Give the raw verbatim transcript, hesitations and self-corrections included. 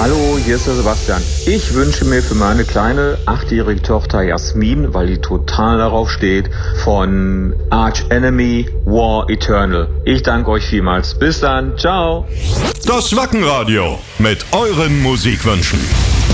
Hallo, hier ist der Sebastian. Ich wünsche mir für meine kleine achtjährige Tochter Jasmin, weil die total darauf steht, von Arch Enemy War Eternal. Ich danke euch vielmals. Bis dann. Ciao. Das Wackenradio mit euren Musikwünschen.